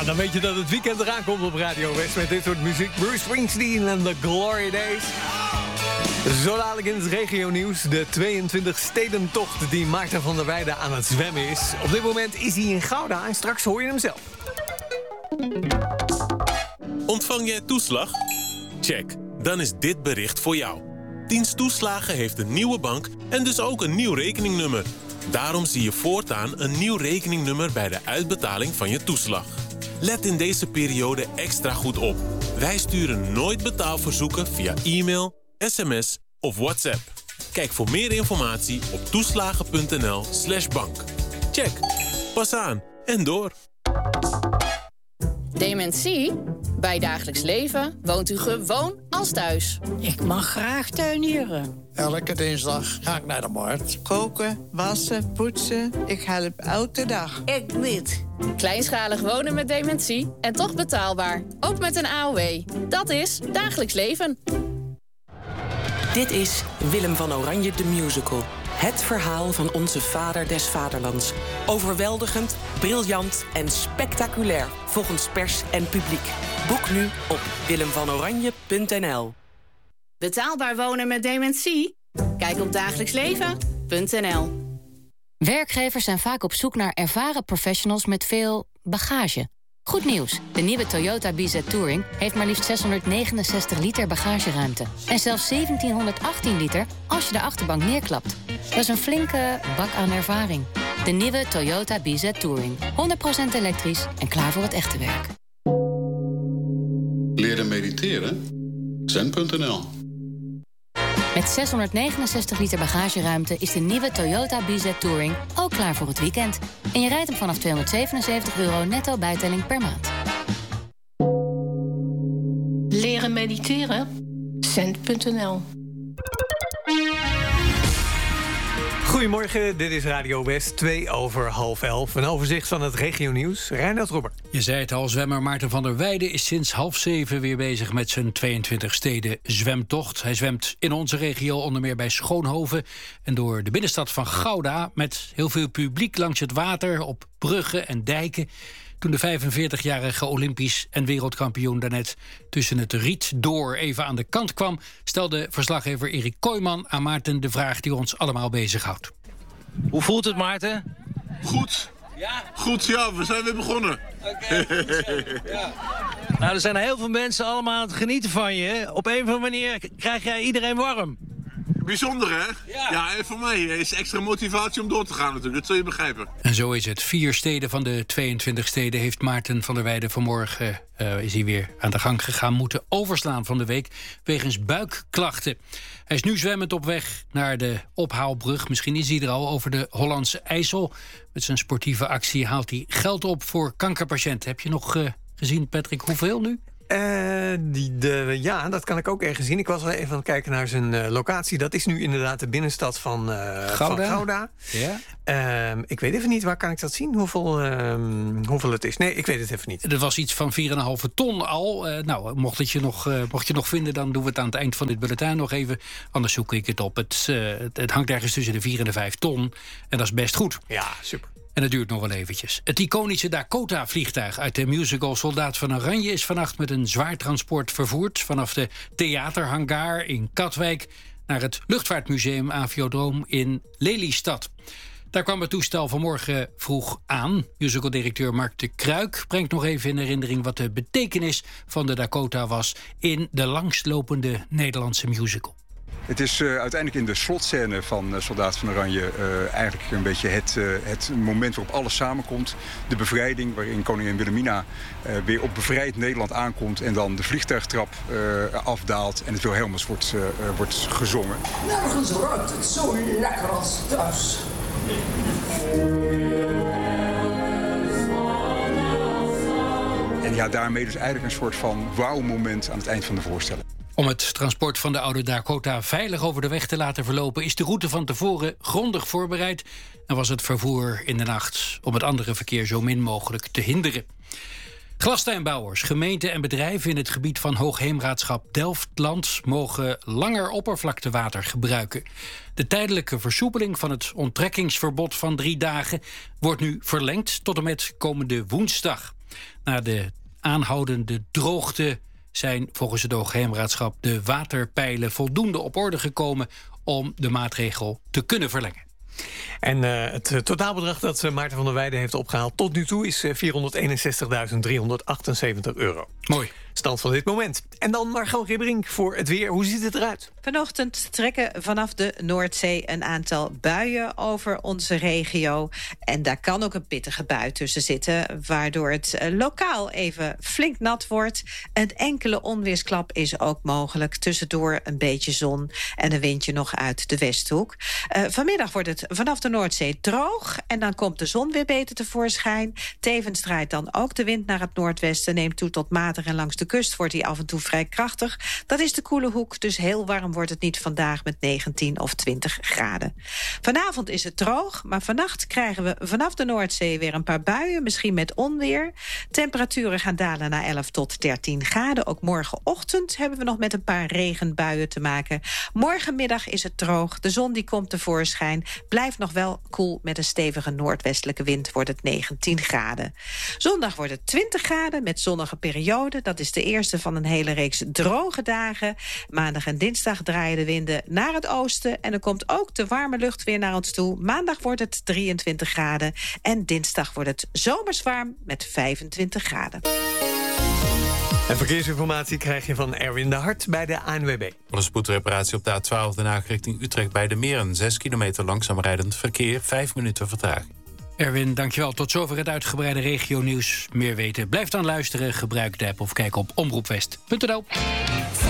Dan weet je dat het weekend eraan komt op Radio West met dit soort muziek. Bruce Springsteen en The Glory Days. Zo dadelijk in het regionieuws. De 22 stedentocht die Maarten van der Weijden aan het zwemmen is. Op dit moment is hij in Gouda en straks hoor je hem zelf. Ontvang jij toeslag? Check, dan is dit bericht voor jou. Dienst Toeslagen heeft een nieuwe bank en dus ook een nieuw rekeningnummer. Daarom zie je voortaan een nieuw rekeningnummer bij de uitbetaling van je toeslag. Let in deze periode extra goed op. Wij sturen nooit betaalverzoeken via e-mail, sms of WhatsApp. Kijk voor meer informatie op toeslagen.nl/bank. Check, pas aan en door. Dementie? Bij dagelijks leven woont u gewoon als thuis. Ik mag graag tuinieren. Elke dinsdag ga ik naar de markt. Koken, wassen, poetsen. Ik help elke dag. Ik niet. Kleinschalig wonen met dementie en toch betaalbaar. Ook met een AOW. Dat is dagelijks leven. Dit is Willem van Oranje de Musical. Het verhaal van onze vader des vaderlands. Overweldigend, briljant en spectaculair. Volgens pers en publiek. Boek nu op willemvanoranje.nl. Betaalbaar wonen met dementie? Kijk op dagelijksleven.nl. Werkgevers zijn vaak op zoek naar ervaren professionals met veel bagage. Goed nieuws, de nieuwe Toyota BZ Touring heeft maar liefst 669 liter bagageruimte. En zelfs 1718 liter als je de achterbank neerklapt. Dat is een flinke bak aan ervaring. De nieuwe Toyota BZ Touring. 100% elektrisch en klaar voor het echte werk. Leren mediteren? Zen.nl. Met 669 liter bagageruimte is de nieuwe Toyota BZ Touring ook klaar voor het weekend. En je rijdt hem vanaf €277 netto bijtelling per maand. Leren mediteren? Zen.nl. Goedemorgen, dit is Radio West, 11:02. Een overzicht van het regionieuws. Reinoud Robber. Je zei het al, zwemmer Maarten van der Weijden is sinds 6:30 weer bezig met zijn 22 steden zwemtocht. Hij zwemt in onze regio onder meer bij Schoonhoven en door de binnenstad van Gouda met heel veel publiek langs het water, op bruggen en dijken. Toen de 45-jarige Olympisch en wereldkampioen daarnet tussen het riet door even aan de kant kwam, stelde verslaggever Erik Kooijman aan Maarten de vraag die ons allemaal bezighoudt. Hoe voelt het, Maarten? Goed. Ja? Goed, ja, we zijn weer begonnen. Oké, ja. Nou, er zijn heel veel mensen allemaal aan het genieten van je. Op een of andere manier krijg jij iedereen warm. Bijzonder, hè? Ja, en voor mij is extra motivatie om door te gaan natuurlijk. Dat zul je begrijpen. En zo is het. 4 steden van de 22 steden heeft Maarten van der Weijden vanmorgen is hij weer aan de gang gegaan, moeten overslaan van de week wegens buikklachten. Hij is nu zwemmend op weg naar de ophaalbrug. Misschien is hij er al over de Hollandse IJssel. Met zijn sportieve actie haalt hij geld op voor kankerpatiënten. Heb je nog gezien, Patrick, hoeveel nu? Ja, dat kan ik ook ergens zien. Ik was al even aan het kijken naar zijn locatie. Dat is nu inderdaad de binnenstad van Gouda. Ja. Ik weet even niet, waar kan ik dat zien? Hoeveel het is? Nee, ik weet het even niet. Er was iets van 4,5 ton al. Nou, mocht je nog vinden, dan doen we het aan het eind van dit bulletin nog even. Anders zoek ik het op. Het hangt ergens tussen de 4 en de 5 ton. En dat is best goed. Ja, super. En dat duurt nog wel eventjes. Het iconische Dakota-vliegtuig uit de musical Soldaat van Oranje is vannacht met een zwaar transport vervoerd vanaf de theaterhangar in Katwijk naar het luchtvaartmuseum Aviodroom in Lelystad. Daar kwam het toestel vanmorgen vroeg aan. Musicaldirecteur Mark de Kruik brengt nog even in herinnering wat de betekenis van de Dakota was in de langstlopende Nederlandse musical. Het is uiteindelijk in de slotscène van Soldaat van Oranje eigenlijk een beetje het moment waarop alles samenkomt. De bevrijding, waarin koningin Wilhelmina weer op bevrijd Nederland aankomt en dan de vliegtuigtrap afdaalt en het Wilhelmus wordt gezongen. Nergens ruikt het zo lekker als thuis. En ja, daarmee dus eigenlijk een soort van wauw-moment aan het eind van de voorstelling. Om het transport van de oude Dakota veilig over de weg te laten verlopen is de route van tevoren grondig voorbereid en was het vervoer in de nacht om het andere verkeer zo min mogelijk te hinderen. Glastuinbouwers, gemeenten en bedrijven in het gebied van Hoogheemraadschap Delftland mogen langer oppervlaktewater gebruiken. De tijdelijke versoepeling van het onttrekkingsverbod van 3 dagen wordt nu verlengd tot en met komende woensdag. Na de aanhoudende droogte zijn volgens het Hoogheemraadschap de waterpeilen voldoende op orde gekomen om de maatregel te kunnen verlengen. En het totaalbedrag dat Maarten van der Weijden heeft opgehaald tot nu toe is €461.378. Mooi. Stand van dit moment. En dan Margot Ribberink voor het weer. Hoe ziet het eruit? Vanochtend trekken vanaf de Noordzee een aantal buien over onze regio. En daar kan ook een pittige bui tussen zitten, waardoor het lokaal even flink nat wordt. Een enkele onweersklap is ook mogelijk. Tussendoor een beetje zon en een windje nog uit de Westhoek. Vanmiddag wordt het vanaf de Noordzee droog en dan komt de zon weer beter tevoorschijn. Tevens draait dan ook de wind naar het noordwesten, neemt toe tot matig en langs de kust wordt hij af en toe vrij krachtig. Dat is de koele hoek, dus heel warm wordt het niet vandaag met 19 of 20 graden. Vanavond is het droog, maar vannacht krijgen we vanaf de Noordzee weer een paar buien, misschien met onweer. Temperaturen gaan dalen naar 11 tot 13 graden. Ook morgenochtend hebben we nog met een paar regenbuien te maken. Morgenmiddag is het droog, de zon die komt tevoorschijn. Blijft nog wel koel met een stevige noordwestelijke wind, wordt het 19 graden. Zondag wordt het 20 graden met zonnige perioden. Dat is de eerste van een hele reeks droge dagen. Maandag en dinsdag draaien de winden naar het oosten en er komt ook de warme lucht weer naar ons toe. Maandag wordt het 23 graden en dinsdag wordt het zomers warm met 25 graden. En verkeersinformatie krijg je van Erwin de Hart bij de ANWB. Een spoedreparatie op de A12 Den Haag richting Utrecht bij de Meren. 6 kilometer langzaam rijdend verkeer, 5 minuten vertraging. Erwin, dankjewel. Tot zover het uitgebreide regionieuws. Meer weten? Blijf dan luisteren, gebruik de app of kijk op omroepwest.nl.